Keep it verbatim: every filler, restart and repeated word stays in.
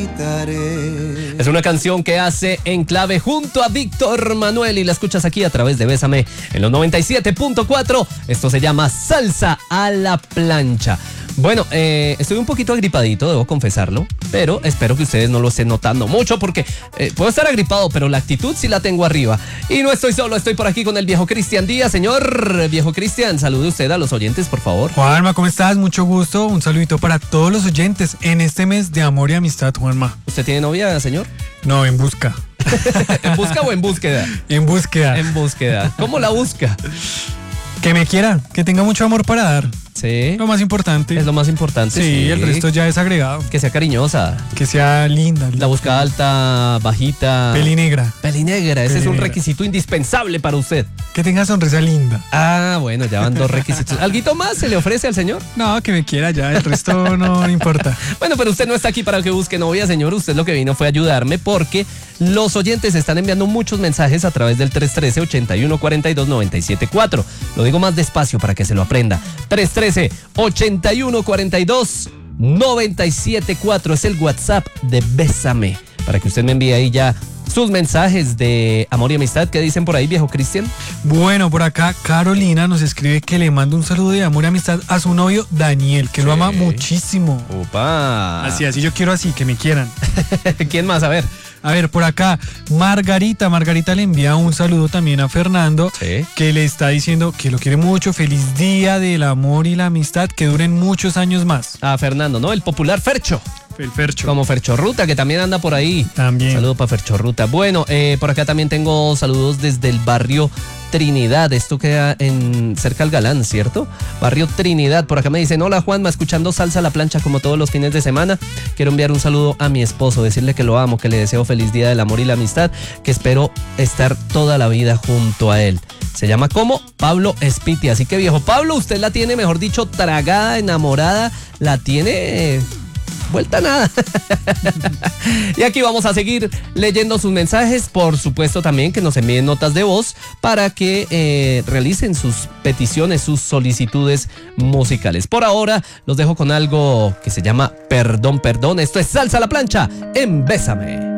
quitaré. Es una canción que hace Enclave junto a Víctor Manuel y la escuchas aquí a través de Bésame en los noventa y siete punto cuatro. Esto se llama Salsa a la Plancha. Bueno, eh, estoy un poquito agripadito, debo confesarlo, pero espero que ustedes no lo estén notando mucho porque eh, puedo estar agripado, pero la actitud sí la tengo arriba. Y no estoy solo, estoy por aquí con el viejo Cristian Díaz. Señor viejo Cristian, salude usted a los oyentes, por favor. Juanma, ¿cómo estás? Mucho gusto, un saludito para todos los oyentes en este mes de amor y amistad, Juanma. ¿Usted tiene novia, señor? No, en busca. ¿En busca o en búsqueda? En búsqueda. En búsqueda. ¿Cómo la busca? Que me quiera, que tenga mucho amor para dar. Sí. Lo más importante. Es lo más importante. Sí, sí. el resto ya es agregado. Que sea cariñosa. Que sea linda. linda. La busca alta, bajita. Pelinegra. Pelinegra. Ese Pelinegra. es un requisito indispensable para usted. Que tenga sonrisa linda. Ah, bueno, ya van dos requisitos. ¿Alguito más se le ofrece al señor? No, que me quiera ya, el resto no importa. Bueno, pero usted no está aquí para que busque novia, señor. Usted lo que vino fue ayudarme porque los oyentes están enviando muchos mensajes a través del tres uno tres, ocho uno cuatro dos, nueve siete cuatro. Lo digo más despacio para que se lo aprenda. tres uno tres, ocho uno cuatro dos, nueve siete cuatro es el WhatsApp de Bésame. Para que usted me envíe ahí ya sus mensajes de amor y amistad. ¿Qué dicen por ahí, viejo Cristian? Bueno, por acá Carolina nos escribe que le manda un saludo de amor y amistad a su novio Daniel, que Sí. lo ama muchísimo. Opa. Así, así, yo quiero así, que me quieran. ¿Quién más? A ver. A ver, por acá, Margarita. Margarita le envía un saludo también a Fernando, Sí. que le está diciendo que lo quiere mucho. Feliz día del amor y la amistad, que duren muchos años más. A Fernando, ¿no? El popular Fercho. El Fercho. Como Ferchorruta, que también anda por ahí. También. Saludos para Ferchorruta. Bueno, eh, por acá también tengo saludos desde el barrio Trinidad. Esto queda en cerca al Galán, ¿cierto? Barrio Trinidad. Por acá me dicen, hola Juanma, escuchando Salsa a la Plancha como todos los fines de semana. Quiero enviar un saludo a mi esposo, decirle que lo amo, que le deseo feliz día del amor y la amistad, que espero estar toda la vida junto a él. Se llama como Pablo Espiti. Así que viejo Pablo, usted la tiene, mejor dicho, tragada, enamorada, la tiene... Eh, vuelta a nada. Y aquí vamos a seguir leyendo sus mensajes. Por supuesto también que nos envíen notas de voz para que eh, realicen sus peticiones, sus solicitudes musicales. Por ahora los dejo con algo que se llama Perdón, Perdón. Esto es Salsa a la Plancha en Bésame.